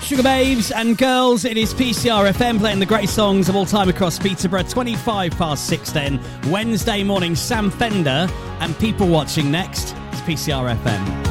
Sugar babes and girls, it is PCR FM playing the great songs of all time across Peterborough. 6 then, Wednesday morning, Sam Fender and People Watching next. It's PCR FM.